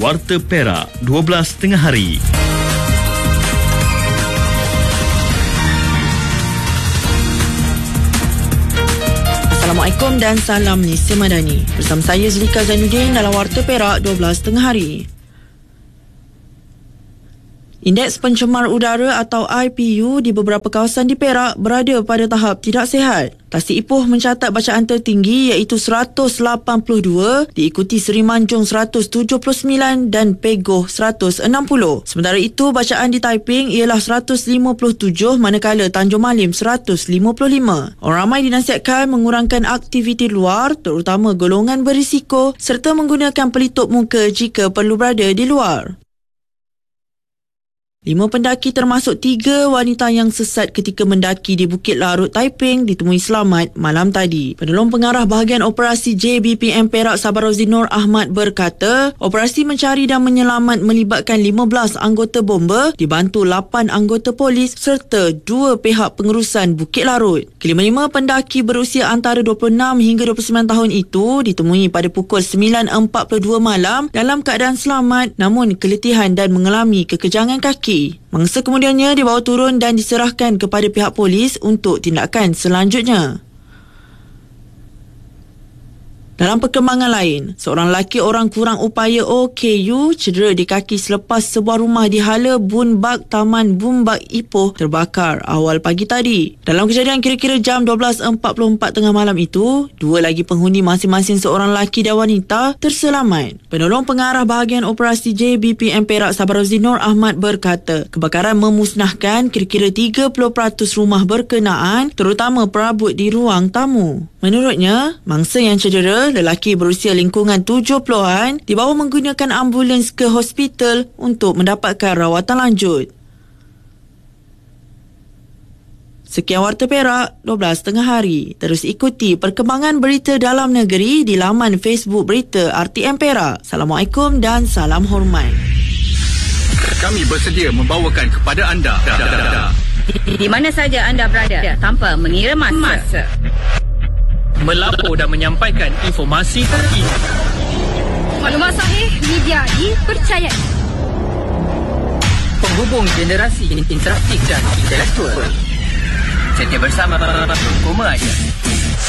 Warta Perak 12 tengah hari. Assalamualaikum dan salam Malaysia Madani. Bersama saya Zulika Zainuddin dalam Warta Perak 12 tengah hari. Indeks pencemar udara atau IPU di beberapa kawasan di Perak berada pada tahap tidak sihat. Tasik Ipoh mencatat bacaan tertinggi iaitu 182, diikuti Seri Manjung 179 dan Pegoh 160. Sementara itu, bacaan di Taiping ialah 157 manakala Tanjung Malim 155. Orang ramai dinasihatkan mengurangkan aktiviti luar, terutama golongan berisiko serta menggunakan pelitup muka jika perlu berada di luar. 5 pendaki termasuk 3 wanita yang sesat ketika mendaki di Bukit Larut Taiping ditemui selamat malam tadi. Penolong pengarah bahagian operasi JBPM Perak Sabarozi Nur Ahmad berkata, operasi mencari dan menyelamat melibatkan 15 anggota bomba dibantu 8 anggota polis serta 2 pihak pengurusan Bukit Larut. Kelima-lima pendaki berusia antara 26 hingga 29 tahun itu ditemui pada pukul 9.42 malam dalam keadaan selamat namun keletihan dan mengalami kekejangan kaki. Mangsa kemudiannya dibawa turun dan diserahkan kepada pihak polis untuk tindakan selanjutnya. Dalam perkembangan lain, seorang lelaki orang kurang upaya OKU cedera di kaki selepas sebuah rumah di Hala Bun Bak Taman Bun Bak Ipoh terbakar awal pagi tadi. Dalam kejadian kira-kira jam 12.44 tengah malam itu, 2 lagi penghuni masing-masing seorang lelaki dan wanita terselamat. Penolong pengarah bahagian operasi JBPM Perak Sabarozi Nur Ahmad berkata, kebakaran memusnahkan kira-kira 30% rumah berkenaan, terutama perabot di ruang tamu. Menurutnya, mangsa yang cedera, lelaki berusia lingkungan 70-an, dibawa menggunakan ambulans ke hospital untuk mendapatkan rawatan lanjut. Sekian Warta Perak 12 tengah hari. Terus ikuti perkembangan berita dalam negeri di laman Facebook berita RTM Perak. Assalamualaikum dan salam hormat. Kami bersedia membawakan kepada anda di mana saja anda berada tanpa mengira masa. Melapor dan menyampaikan informasi terkini. Maklumat sahih, media dipercayai. Penghubung generasi interaktif dan intelektual. Setia bersama Koma aja.